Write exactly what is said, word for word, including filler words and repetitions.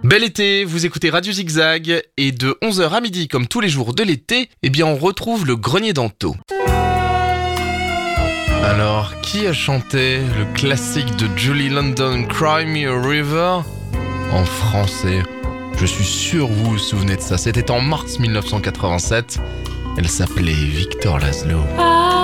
Bel été, vous écoutez Radio Zigzag et de onze heures à midi, comme tous les jours de l'été, eh bien on retrouve le Grenier d'Anto. Alors, qui a chanté le classique de Julie London, Cry Me a River, en français? Je suis sûr que vous vous souvenez de ça, c'était en mars mille neuf cent quatre-vingt-sept, elle s'appelait Victor Laszlo.